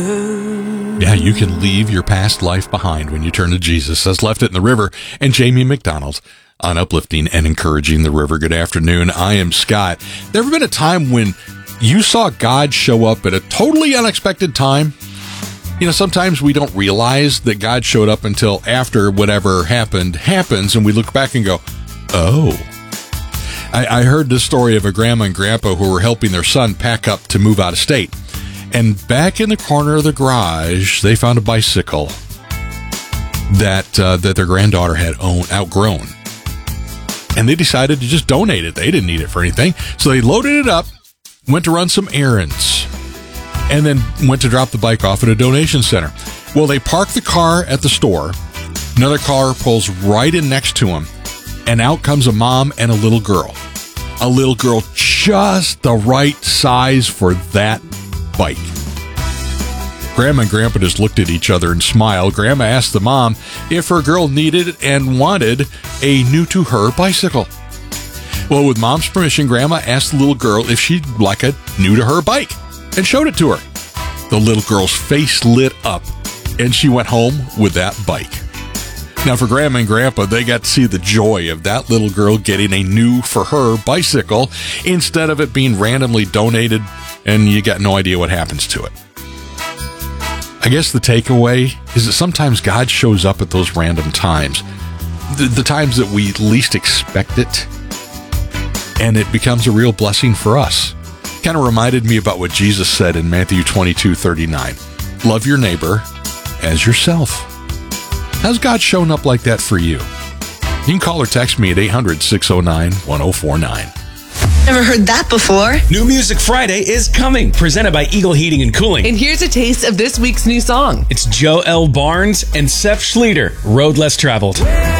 Yeah, you can leave your past life behind when you turn to Jesus, says Left It in the River and Jamie McDonald on Uplifting and Encouraging the River. Good afternoon. I am Scott. There ever been a time when you saw God show up at a totally unexpected time? You know, sometimes we don't realize that God showed up until after whatever happens, and we look back and go, oh. I heard this story of a grandma and grandpa who were helping their son pack up to move out of state. And back in the corner of the garage, they found a bicycle that their granddaughter had outgrown. And they decided to just donate it. They didn't need it for anything. So they loaded it up, went to run some errands, and then went to drop the bike off at a donation center. Well, they parked the car at the store. Another car pulls right in next to them, and out comes a mom and a little girl. A little girl just the right size for that bike. Grandma and Grandpa just looked at each other and smiled. Grandma asked the mom if her girl needed and wanted a new-to-her bicycle. Well, with Mom's permission, Grandma asked the little girl if she'd like a new-to-her bike and showed it to her. The little girl's face lit up, and she went home with that bike. Now, for Grandma and Grandpa, they got to see the joy of that little girl getting a new-for-her bicycle instead of it being randomly donated and you got no idea what happens to it. I guess the takeaway is that sometimes God shows up at those random times, the times that we least expect it, and it becomes a real blessing for us. Kind of reminded me about what Jesus said in Matthew 22:39. Love your neighbor as yourself. How's God shown up like that for you? You can call or text me at 800-609-1049. Never heard that before. New Music Friday is coming, presented by Eagle Heating and Cooling. And here's a taste of this week's new song. It's Joe L. Barnes and Seth Schleter, Road Less Traveled.